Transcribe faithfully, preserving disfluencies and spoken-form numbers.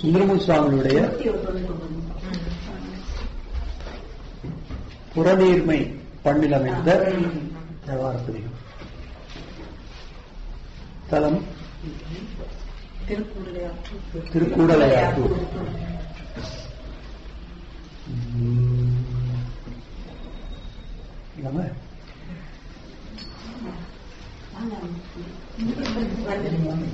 சுந்தரமூர்த்தி சுவாமியுடைய புறநீர்மை பண்ணில் அமைந்த தேவாரப்பதிகம். தலம் திருக்கூடலையாற்றூர். இல்லாம